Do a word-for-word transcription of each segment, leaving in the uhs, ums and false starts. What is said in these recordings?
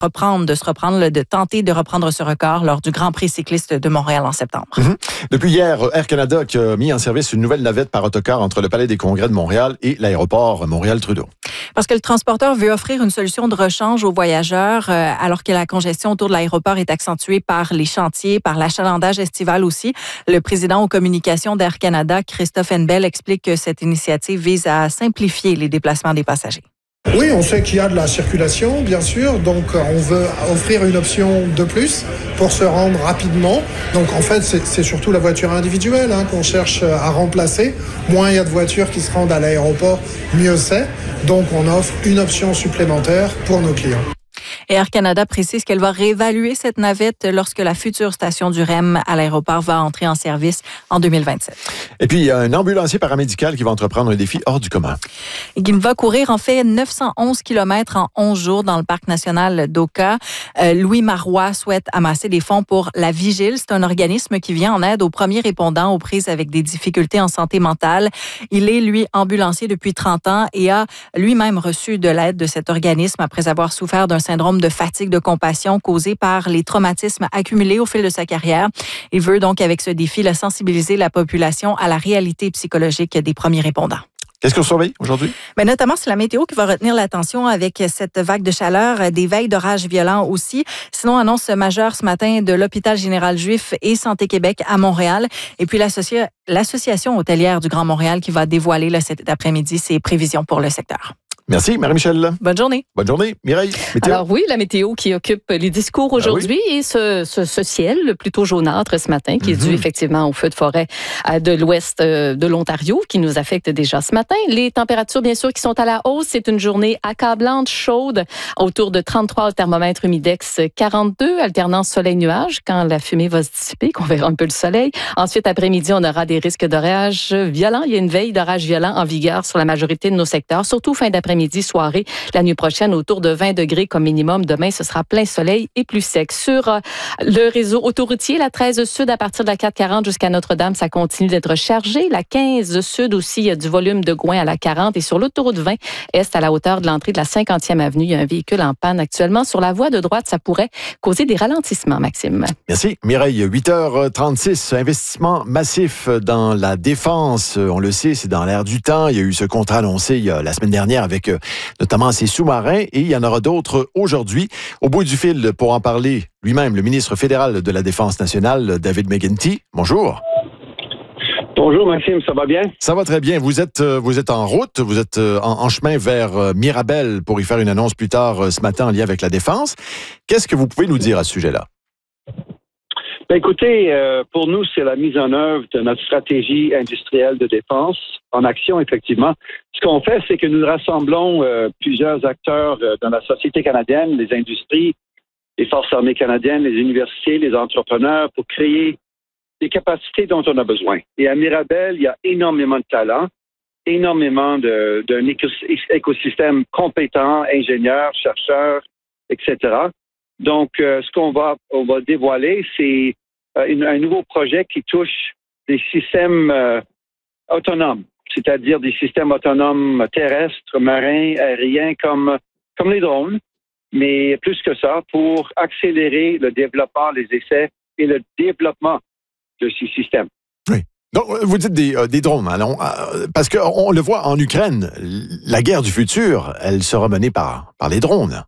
reprendre, de se reprendre, de tenter de reprendre ce record lors du Grand Prix cycliste de Montréal en septembre. Mm-hmm. Depuis hier, Air Canada qui a mis en service une nouvelle navette par autocar entre le Palais des Congrès de Montréal et l'aéroport Montréal-Trudeau. Parce que le transporteur veut offrir une solution de rechange aux voyageurs euh, alors que la congestion autour de l'aéroport est accentuée par les chantiers, par l'achalandage estival aussi. Le président aux communications d'Air Canada, Christophe Henbel, explique que cette initiative vise à simplifier les déplacements des passagers. Oui, on sait qu'il y a de la circulation, bien sûr, donc on veut offrir une option de plus pour se rendre rapidement. Donc en fait, c'est, c'est surtout la voiture individuelle hein, qu'on cherche à remplacer. Moins il y a de voitures qui se rendent à l'aéroport, mieux c'est. Donc on offre une option supplémentaire pour nos clients. Air Canada précise qu'elle va réévaluer cette navette lorsque la future station du R E M à l'aéroport va entrer en service en deux mille vingt-sept. Et puis, il y a un ambulancier paramédical qui va entreprendre un défi hors du commun. Et qui va courir en fait neuf cent onze kilomètres en onze jours dans le parc national d'Oka. Euh, Louis Marois souhaite amasser des fonds pour La Vigile. C'est un organisme qui vient en aide aux premiers répondants aux prises avec des difficultés en santé mentale. Il est, lui, ambulancier depuis trente ans et a lui-même reçu de l'aide de cet organisme après avoir souffert d'un syndrome de fatigue de compassion causé par les traumatismes accumulés au fil de sa carrière. Il veut donc, avec ce défi, là, sensibiliser la population à la réalité psychologique des premiers répondants. Qu'est-ce qu'on surveille aujourd'hui? Bien, notamment, c'est la météo qui va retenir l'attention avec cette vague de chaleur, des veilles d'orages violents aussi. Sinon, annonce majeure ce matin de l'Hôpital général juif et Santé Québec à Montréal. Et puis, l'associ... l'Association hôtelière du Grand Montréal qui va dévoiler là, cet après-midi ses prévisions pour le secteur. Merci, Marie-Michel. Bonne journée. Bonne journée. Mireille, météo. Alors oui, la météo qui occupe les discours aujourd'hui ah oui? et ce, ce, ce ciel plutôt jaunâtre ce matin qui mm-hmm. est dû effectivement au feu de forêt de l'ouest de l'Ontario qui nous affecte déjà ce matin. Les températures, bien sûr, qui sont à la hausse. C'est une journée accablante, chaude, autour de trente-trois au thermomètre humidex quarante-deux, alternance soleil-nuage quand la fumée va se dissiper, qu'on verra un peu le soleil. Ensuite, après-midi, on aura des risques d'orage violents. Il y a une veille d'orage violent en vigueur sur la majorité de nos secteurs, surtout fin d'après-midi. Midi, soirée, la nuit prochaine, autour de vingt degrés comme minimum. Demain, ce sera plein soleil et plus sec. Sur euh, le réseau autoroutier, la treize Sud, à partir de la quatre quarante jusqu'à Notre-Dame, ça continue d'être chargé. La quinze Sud aussi, il y a du volume de Gouin à la quarante. Et sur l'autoroute vingt Est, à la hauteur de l'entrée de la cinquantième avenue, il y a un véhicule en panne actuellement. Sur la voie de droite, ça pourrait causer des ralentissements, Maxime. Merci. Mireille, huit heures trente-six, investissement massif dans la défense. On le sait, c'est dans l'air du temps. Il y a eu ce contrat annoncé il y a, la semaine dernière avec notamment ces sous-marins, et il y en aura d'autres aujourd'hui. Au bout du fil, pour en parler lui-même, le ministre fédéral de la Défense nationale, David McGuinty. Bonjour. Bonjour Maxime, ça va bien? Ça va très bien. Vous êtes, vous êtes en route, vous êtes en, en chemin vers Mirabel pour y faire une annonce plus tard ce matin en lien avec la Défense. Qu'est-ce que vous pouvez nous dire à ce sujet-là? Ben écoutez, euh, pour nous, c'est la mise en œuvre de notre stratégie industrielle de défense en action, effectivement. Ce qu'on fait, c'est que nous rassemblons euh, plusieurs acteurs euh, dans la société canadienne, les industries, les forces armées canadiennes, les universités, les entrepreneurs, pour créer des capacités dont on a besoin. Et à Mirabel, il y a énormément de talent, énormément de, d'un écosystème compétent, ingénieurs, chercheurs, et cetera. Donc, euh, ce qu'on va, on va dévoiler, c'est euh, une, un nouveau projet qui touche des systèmes euh, autonomes, c'est-à-dire des systèmes autonomes terrestres, marins, aériens, comme, comme les drones, mais plus que ça, pour accélérer le développement, les essais et le développement de ces systèmes. Oui. Donc, vous dites des, euh, des drones, alors, euh, parce qu'on le voit en Ukraine, la guerre du futur, elle sera menée par, par les drones.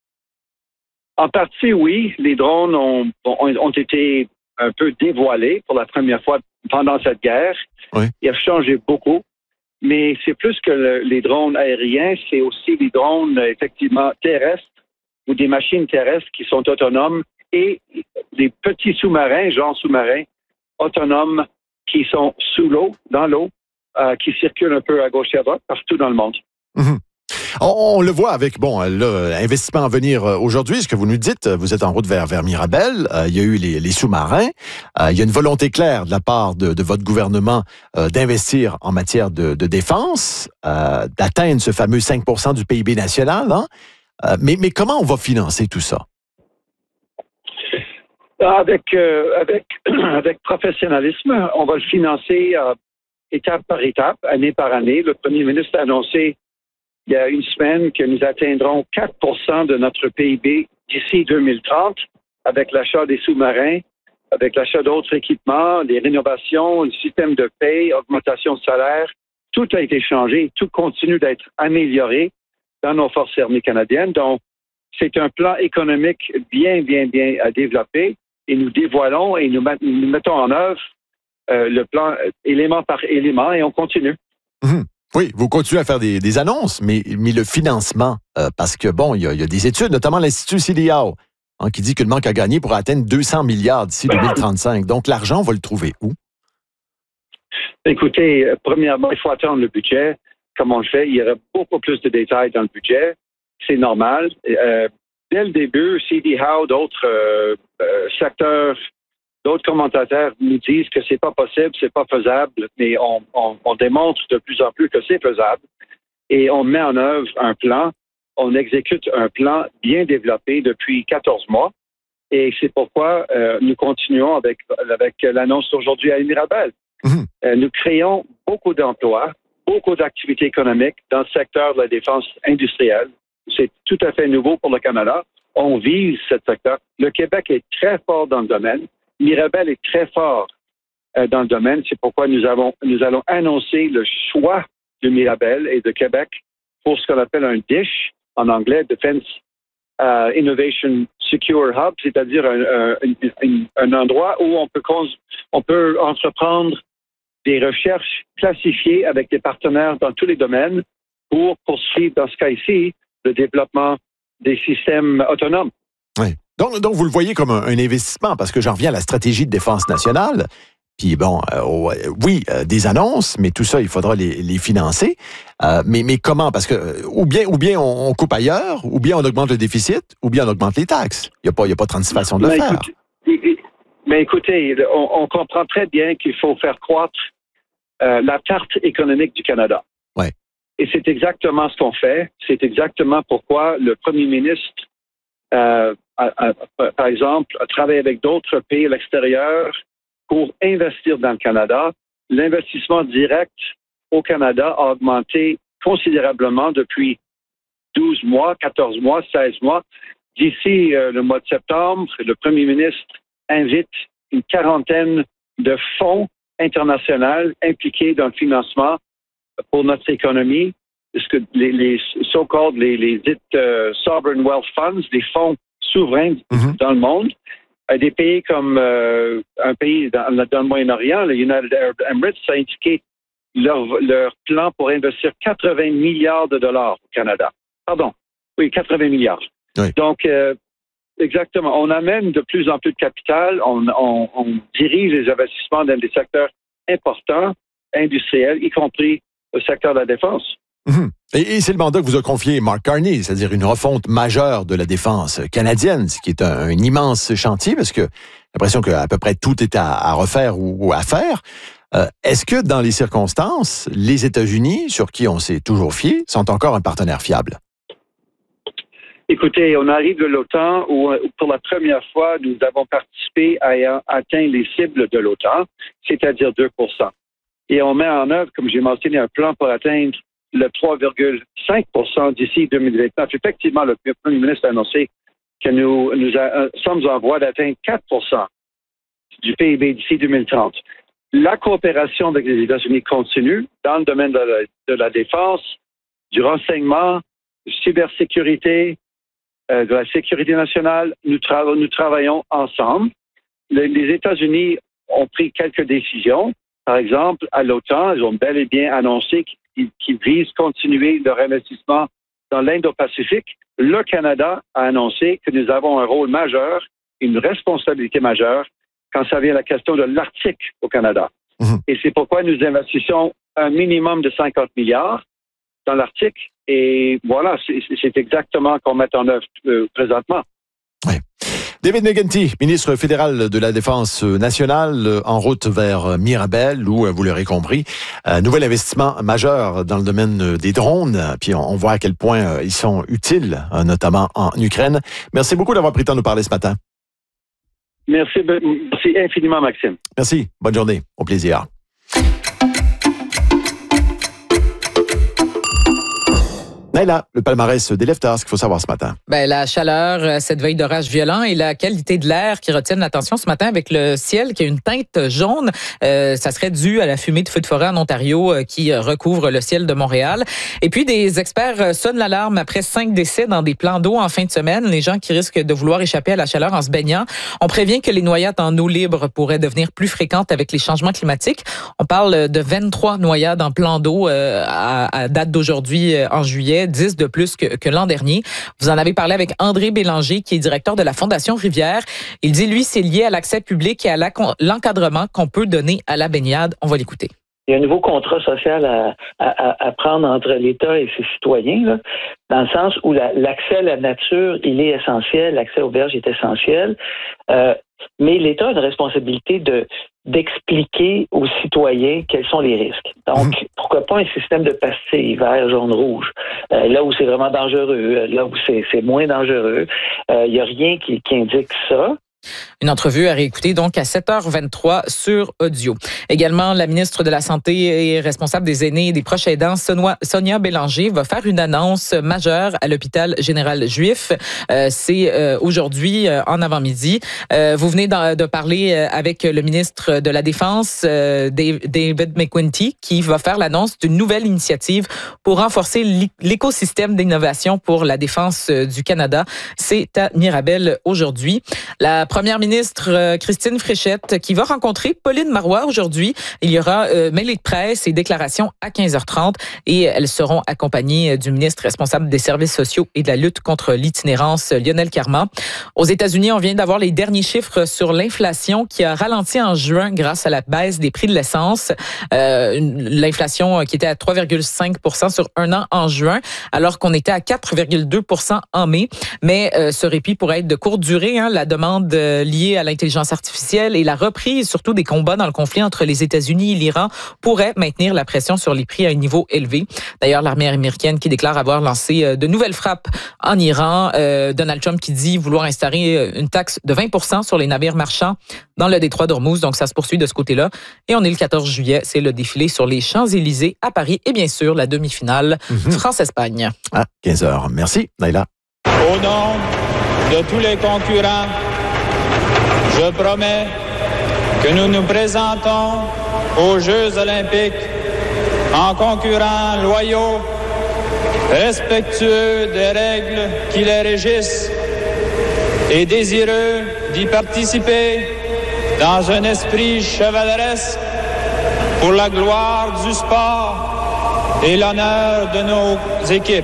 En partie, oui. Les drones ont, ont, ont été un peu dévoilés pour la première fois pendant cette guerre. Oui. Ils ont changé beaucoup. Mais c'est plus que le, les drones aériens, c'est aussi les drones, effectivement, terrestres ou des machines terrestres qui sont autonomes et des petits sous-marins, genre sous-marins, autonomes qui sont sous l'eau, dans l'eau, euh, qui circulent un peu à gauche et à droite, partout dans le monde. Mm-hmm. On, on le voit avec, bon, l'investissement à venir aujourd'hui, ce que vous nous dites, vous êtes en route vers, vers Mirabel, euh, il y a eu les, les sous-marins, euh, il y a une volonté claire de la part de, de votre gouvernement euh, d'investir en matière de, de défense, euh, d'atteindre ce fameux cinq pour cent du P I B national, hein? euh, mais, mais comment on va financer tout ça? Avec, euh, avec, avec professionnalisme, on va le financer euh, étape par étape, année par année. Le premier ministre a annoncé il y a une semaine que nous atteindrons quatre pour cent de notre P I B d'ici deux mille trente, avec l'achat des sous-marins, avec l'achat d'autres équipements, les rénovations, le système de paie, augmentation de salaire, tout a été changé, tout continue d'être amélioré dans nos forces armées canadiennes. Donc, c'est un plan économique bien, bien, bien à développer et nous dévoilons et nous, nous mettons en œuvre euh, le plan euh, élément par élément et on continue. Mmh. Oui, vous continuez à faire des, des annonces, mais, mais le financement, euh, parce que bon, il y, y a des études, notamment l'Institut C D A O, hein, qui dit que le manque à gagner pourrait atteindre deux cents milliards d'ici deux mille trente-cinq. Donc, l'argent, on va le trouver où? Écoutez, premièrement, il faut attendre le budget. Comme on le fait, il y aura beaucoup plus de détails dans le budget. C'est normal. Euh, dès le début, C D A O, d'autres euh, euh, secteurs, d'autres commentateurs nous disent que c'est pas possible, c'est pas faisable, mais on, on, on démontre de plus en plus que c'est faisable. Et on met en œuvre un plan. On exécute un plan bien développé depuis quatorze mois. Et c'est pourquoi euh, nous continuons avec, avec l'annonce d'aujourd'hui à Mirabel. Mmh. Euh, nous créons beaucoup d'emplois, beaucoup d'activités économiques dans le secteur de la défense industrielle. C'est tout à fait nouveau pour le Canada. On vise ce secteur. Le Québec est très fort dans le domaine. Mirabel est très fort euh, dans le domaine. C'est pourquoi nous, avons, nous allons annoncer le choix de Mirabel et de Québec pour ce qu'on appelle un D I S H, en anglais, Defense uh, Innovation Secure Hub, c'est-à-dire un, un, un, un endroit où on peut, on peut entreprendre des recherches classifiées avec des partenaires dans tous les domaines pour poursuivre, dans ce cas-ci, le développement des systèmes autonomes. Oui. Donc, donc, vous le voyez comme un, un investissement, parce que j'en reviens à la stratégie de défense nationale. Puis bon, euh, oh, oui, euh, des annonces, mais tout ça, il faudra les, les financer. Euh, mais, mais comment? Parce que euh, ou bien, ou bien on, on coupe ailleurs, ou bien on augmente le déficit, ou bien on augmente les taxes. Il n'y a pas, il y a pas trente-six façons de le mais faire. Écoute, mais écoutez, on, on comprend très bien qu'il faut faire croître euh, la tarte économique du Canada. Ouais. Et c'est exactement ce qu'on fait. C'est exactement pourquoi le premier ministre, euh, a, a, a, par exemple, a travaillé avec d'autres pays à l'extérieur pour investir dans le Canada. L'investissement direct au Canada a augmenté considérablement depuis douze mois, quatorze mois, seize mois. D'ici euh, le mois de septembre, le premier ministre invite une quarantaine de fonds internationaux impliqués dans le financement pour notre économie, ce que les, les so-called, les, les dites uh, sovereign wealth funds, des fonds souverains mm-hmm. dans le monde. Des pays comme euh, un pays dans, dans le Moyen-Orient, le United Arab Emirates, a indiqué leur, leur plan pour investir quatre-vingts milliards de dollars au Canada. Pardon, oui, quatre-vingts milliards. Oui. Donc, euh, exactement, on amène de plus en plus de capital, on, on, on dirige les investissements dans des secteurs importants, industriels, y compris le secteur de la défense. Mmh. Et, et c'est le mandat que vous a confié Mark Carney, c'est-à-dire une refonte majeure de la défense canadienne, ce qui est un, un immense chantier, parce que j'ai l'impression qu'à peu près tout est à, à refaire ou, ou à faire. Euh, est-ce que dans les circonstances, les États-Unis, sur qui on s'est toujours fié, sont encore un partenaire fiable? Écoutez, on arrive de l'OTAN où, pour la première fois, nous avons participé à ayant atteint les cibles de l'OTAN, c'est-à-dire deux pour cent. Et on met en œuvre, comme j'ai mentionné, un plan pour atteindre le trois virgule cinq pour cent d'ici deux mille vingt-neuf. Effectivement, le premier ministre a annoncé que nous, nous a, sommes en voie d'atteindre quatre pour cent du P I B d'ici deux mille trente. La coopération avec les États-Unis continue dans le domaine de la, de la défense, du renseignement, de cybersécurité, euh, de la sécurité nationale. Nous, tra- nous travaillons ensemble. Le, les États-Unis ont pris quelques décisions. Par exemple, à l'OTAN, ils ont bel et bien annoncé qu'ils, qu'ils visent continuer leur investissement dans l'Indo-Pacifique. Le Canada a annoncé que nous avons un rôle majeur, une responsabilité majeure quand ça vient à la question de l'Arctique au Canada. Mmh. Et c'est pourquoi nous investissons un minimum de cinquante milliards dans l'Arctique. Et voilà, c'est, c'est exactement qu'on met en œuvre euh, présentement. Oui. David McGuinty, ministre fédéral de la Défense nationale, en route vers Mirabel, où, vous l'aurez compris, un nouvel investissement majeur dans le domaine des drones. Puis on voit à quel point ils sont utiles, notamment en Ukraine. Merci beaucoup d'avoir pris le temps de nous parler ce matin. Merci, merci infiniment, Maxime. Merci. Bonne journée. Au plaisir. Naila, le palmarès des Leftards, ce qu'il faut savoir ce matin. Ben, la chaleur, cette veille d'orage violent et la qualité de l'air qui retiennent l'attention ce matin avec le ciel qui a une teinte jaune. Euh, ça serait dû à la fumée de feux de forêt en Ontario euh, qui recouvre le ciel de Montréal. Et puis, des experts sonnent l'alarme après cinq décès dans des plans d'eau en fin de semaine. Les gens qui risquent de vouloir échapper à la chaleur en se baignant. On prévient que les noyades en eau libre pourraient devenir plus fréquentes avec les changements climatiques. On parle de vingt-trois noyades en plan d'eau euh, à, à date d'aujourd'hui euh, en juillet. dix de plus que, que l'an dernier. Vous en avez parlé avec André Bélanger, qui est directeur de la Fondation Rivière. Il dit, lui, c'est lié à l'accès public et à l'encadrement qu'on peut donner à la baignade. On va l'écouter. Il y a un nouveau contrat social à, à, à prendre entre l'État et ses citoyens, là, dans le sens où la, l'accès à la nature, il est essentiel, l'accès aux berges est essentiel, euh, mais l'État a une responsabilité de d'expliquer aux citoyens quels sont les risques. Donc, mmh. pourquoi pas un système de pastilles vert, jaune, rouge, euh, là où c'est vraiment dangereux, là où c'est, c'est moins dangereux. Il euh, n'y a rien qui, qui indique ça. Une entrevue à réécouter donc à sept heures vingt-trois sur Audio. Également, la ministre de la Santé et responsable des aînés et des proches aidants, Sonia Bélanger, va faire une annonce majeure à l'hôpital général juif. Euh, c'est euh, aujourd'hui euh, en avant-midi. Euh, vous venez de, de parler avec le ministre de la Défense, euh, David McQuinty, qui va faire l'annonce d'une nouvelle initiative pour renforcer l'écosystème d'innovation pour la défense du Canada. C'est à Mirabel aujourd'hui. La première ministre euh, Christine Fréchette qui va rencontrer Pauline Marois aujourd'hui. Il y aura euh, mêlée de presse et déclarations à quinze heures trente et elles seront accompagnées du ministre responsable des services sociaux et de la lutte contre l'itinérance, Lionel Carman. Aux États-Unis, on vient d'avoir les derniers chiffres sur l'inflation qui a ralenti en juin grâce à la baisse des prix de l'essence. Euh, l'inflation qui était à trois virgule cinq pour cent sur un an en juin, alors qu'on était à quatre virgule deux pour cent en mai. Mais euh, ce répit pourrait être de courte durée. Hein, la demande liée à l'intelligence artificielle et la reprise surtout des combats dans le conflit entre les États-Unis et l'Iran pourrait maintenir la pression sur les prix à un niveau élevé. D'ailleurs, l'armée américaine qui déclare avoir lancé de nouvelles frappes en Iran. Euh, Donald Trump qui dit vouloir instaurer une taxe de vingt pour cent sur les navires marchands dans le détroit d'Ormuz. Donc, ça se poursuit de ce côté-là. Et on est le quatorze juillet. C'est le défilé sur les Champs-Élysées à Paris. Et bien sûr, la demi-finale mm-hmm. France-Espagne. À quinze heures. Merci, Naila. Au nom de tous les concurrents, je promets que nous nous présentons aux Jeux olympiques en concurrents loyaux, respectueux des règles qui les régissent et désireux d'y participer dans un esprit chevaleresque pour la gloire du sport et l'honneur de nos équipes.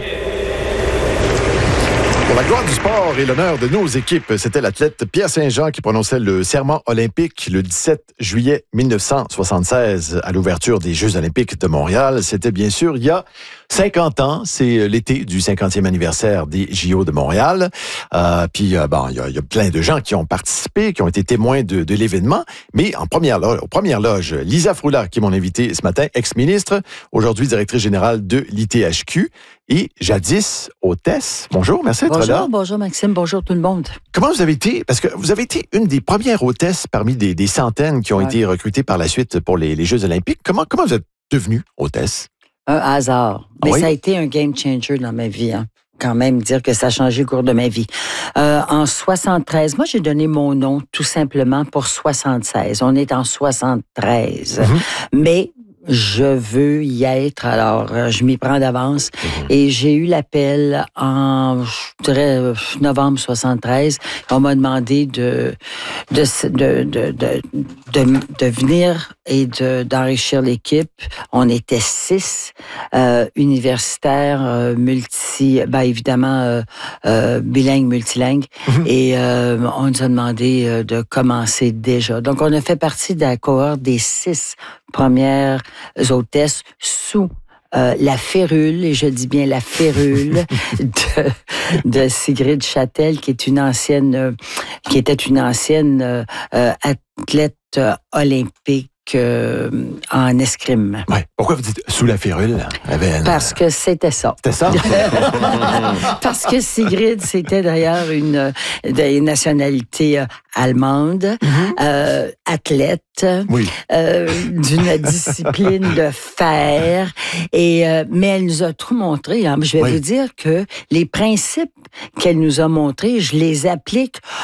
Pour la gloire du sport et l'honneur de nos équipes, c'était l'athlète Pierre Saint-Jean qui prononçait le serment olympique le dix-sept juillet mille neuf cent soixante-seize à l'ouverture des Jeux olympiques de Montréal. C'était bien sûr il y a cinquante ans, c'est l'été du cinquantième anniversaire des J O de Montréal. Euh, puis, euh, bon, il y, y a plein de gens qui ont participé, qui ont été témoins de, de l'événement. Mais en première loge, aux premières loges, Lisa Froula, qui est mon invitée ce matin, ex-ministre, aujourd'hui directrice générale de l'I T H Q et jadis hôtesse. Bonjour, merci d'être bonjour, là. Bonjour, Maxime. Bonjour tout le monde. Comment vous avez été? Parce que vous avez été une des premières hôtesses parmi des, des centaines qui ont ouais. été recrutées par la suite pour les, les Jeux olympiques. Comment, comment vous êtes devenue hôtesse? Un hasard. Mais oui? Ça a été un game changer dans ma vie. Hein. Quand même dire que ça a changé le cours de ma vie. Euh, en soixante-treize, moi, j'ai donné mon nom tout simplement pour soixante-seize. On est en soixante-treize. Mm-hmm. Mais je veux y être, alors je m'y prends d'avance. Mmh. Et j'ai eu l'appel en, je dirais, novembre soixante-treize. On m'a demandé de de de de de, de, de venir et de d'enrichir l'équipe. On était six euh, universitaires, euh, multi, ben évidemment euh, euh, bilingues, multilingues. Mmh. Et euh, on nous a demandé euh, de commencer déjà. Donc on a fait partie de la cohorte des six premières hôtesses sous euh, la férule, et je dis bien la férule de, de Sigrid Châtel, qui est une ancienne, euh, qui était une ancienne euh, athlète euh, olympique. euh, en escrime. Ouais. Pourquoi vous dites sous la férule? Une... Parce que c'était ça. C'était ça? Parce que Sigrid, c'était d'ailleurs une, une nationalité allemande, mm-hmm. euh, athlète, oui. euh, d'une discipline de fer. Et, euh, mais elle nous a tout montré. Hein. Je vais oui. vous dire que les principes qu'elle nous a montrés, je les applique